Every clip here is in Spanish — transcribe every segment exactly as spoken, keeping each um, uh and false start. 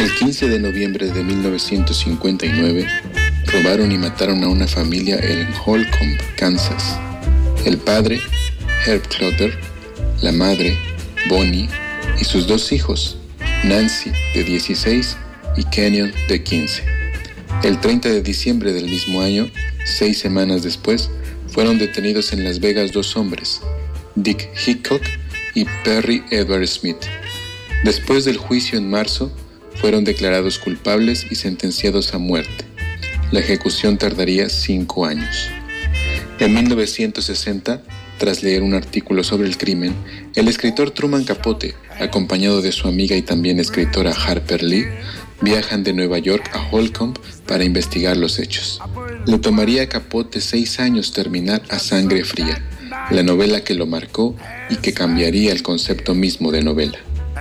El quince de noviembre de mil novecientos cincuenta y nueve, robaron y mataron a una familia en Holcomb, Kansas. El padre, Herb Clutter, la madre, Bonnie, y sus dos hijos, Nancy, de dieciséis, y Kenyon, de quince. El treinta de diciembre del mismo año, seis semanas después, fueron detenidos en Las Vegas dos hombres, Dick Hickok y Perry Edward Smith. Después del juicio en marzo, fueron declarados culpables y sentenciados a muerte. La ejecución tardaría cinco años. En mil novecientos sesenta, tras leer un artículo sobre el crimen, el escritor Truman Capote, acompañado de su amiga y también escritora Harper Lee, viajan de Nueva York a Holcomb para investigar los hechos. Le tomaría a Capote seis años terminar A Sangre Fría, la novela que lo marcó y que cambiaría el concepto mismo de novela.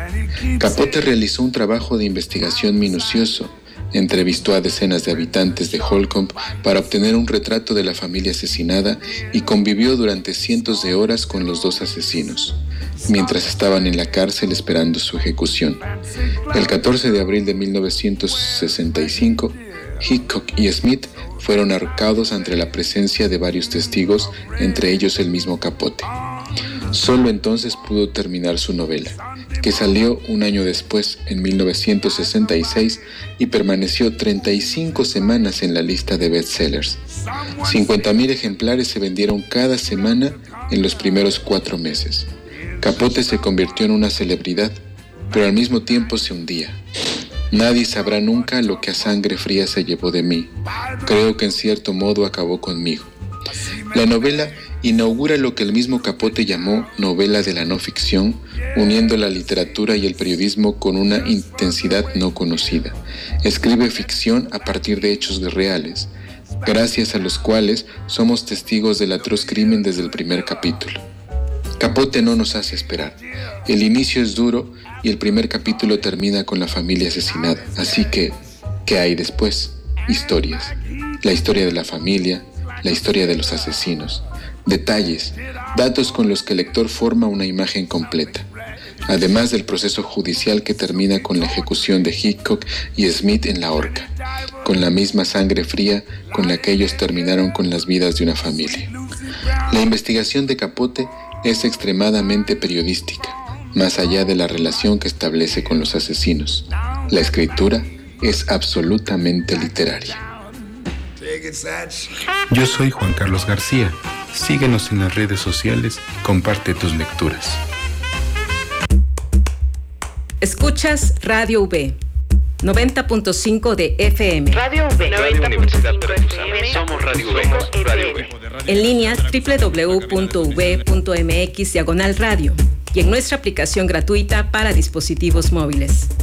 Capote realizó un trabajo de investigación minucioso. Entrevistó a decenas de habitantes de Holcomb para obtener un retrato de la familia asesinada y convivió durante cientos de horas con los dos asesinos, mientras estaban en la cárcel esperando su ejecución. El catorce de abril de mil novecientos sesenta y cinco, Hickok y Smith fueron ahorcados ante la presencia de varios testigos, entre ellos el mismo Capote. Solo entonces pudo terminar su novela, que salió un año después, en mil novecientos sesenta y seis, y permaneció treinta y cinco semanas en la lista de bestsellers. cincuenta mil ejemplares se vendieron cada semana en los primeros cuatro meses. Capote se convirtió en una celebridad, pero al mismo tiempo se hundía. Nadie sabrá nunca lo que A Sangre Fría se llevó de mí. Creo que en cierto modo acabó conmigo. La novela inaugura lo que el mismo Capote llamó novela de la no ficción, uniendo la literatura y el periodismo con una intensidad no conocida. Escribe ficción a partir de hechos reales, gracias a los cuales somos testigos del atroz crimen desde el primer capítulo. Capote no nos hace esperar. El inicio es duro y el primer capítulo termina con la familia asesinada. Así que, ¿qué hay después? Historias. La historia de la familia, la historia de los asesinos. Detalles, datos con los que el lector forma una imagen completa. Además del proceso judicial que termina con la ejecución de Hickok y Smith en la horca, con la misma sangre fría con la que ellos terminaron con las vidas de una familia. La investigación de Capote es extremadamente periodística, más allá de la relación que establece con los asesinos. La escritura es absolutamente literaria. Yo soy Juan Carlos García. Síguenos en las redes sociales y comparte tus lecturas. Escuchas Radio V, noventa punto cinco de F M. Radio V, Radio Universidad Veracruzana. Somos Radio V. Radio V. En línea doble u doble u doble u punto u v punto m x diagonal radio y en nuestra aplicación gratuita para dispositivos móviles.